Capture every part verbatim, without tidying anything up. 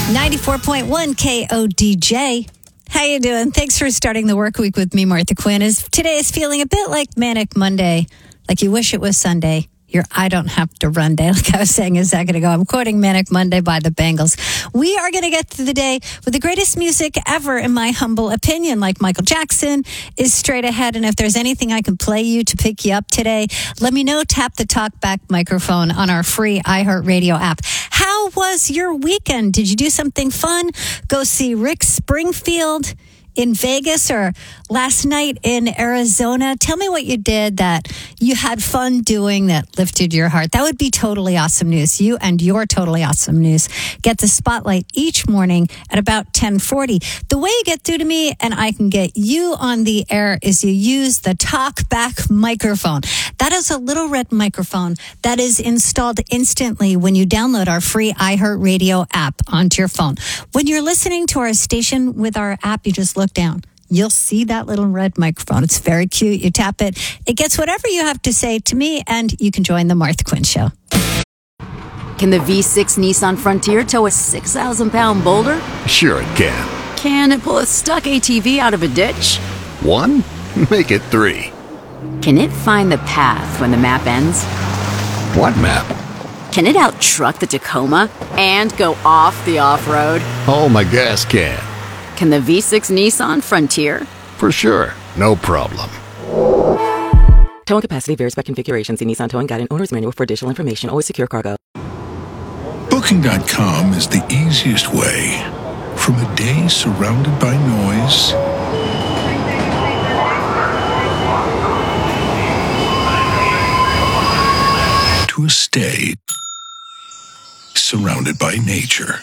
ninety-four point one K O D J. How you doing? Thanks for starting the work week with me, Martha Quinn. Is today is feeling a bit like Manic Monday, like you wish it was Sunday. Your I don't have to run day, like I was saying a second ago. I'm quoting Manic Monday by the Bangles. We are going to get through the day with the greatest music ever, in my humble opinion, like Michael Jackson is straight ahead. And if there's anything I can play you to pick you up today, let me know. Tap the talkback microphone on our free iHeartRadio app. How was your weekend? Did you do something fun? Go see Rick Springfield in Vegas or last night in Arizona? Tell me what you did that you had fun doing that lifted your heart. That would be totally awesome news. You and your totally awesome news get the spotlight each morning at about ten forty. The way you get through to me and I can get you on the air is you use the talkback microphone. That is a little red microphone that is installed instantly when you download our free iHeartRadio app onto your phone. When you're listening to our station with our app, you just look down. You'll see that little red microphone. It's very cute. You tap it. It gets whatever you have to say to me, and you can join the Martha Quinn Show. Can the V six Nissan Frontier tow a six thousand pound boulder? Sure it can. Can it pull a stuck A T V out of a ditch? One? Make it three. Can it find the path when the map ends? What map? Can it out-truck the Tacoma and go off the off-road? Oh, my gas can. Can the V six Nissan Frontier? For sure. No problem. Towing capacity varies by configuration. See Nissan Towing Guide and Owner's Manual for additional information. Always secure cargo. Booking dot com is the easiest way. From a day surrounded by noise to a stay surrounded by nature.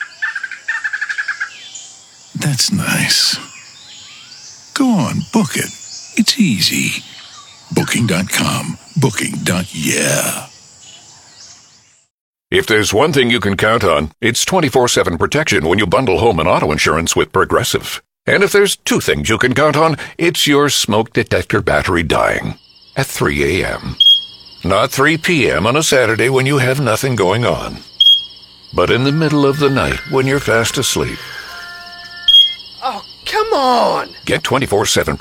That's nice. Go on, book it. It's easy. Booking dot com. Booking. Yeah. If there's one thing you can count on, it's twenty-four seven protection when you bundle home and auto insurance with Progressive. And if there's two things you can count on, it's your smoke detector battery dying at three a.m. Not three p.m. on a Saturday when you have nothing going on, but in the middle of the night when you're fast asleep. Oh, come on! Get twenty-four seven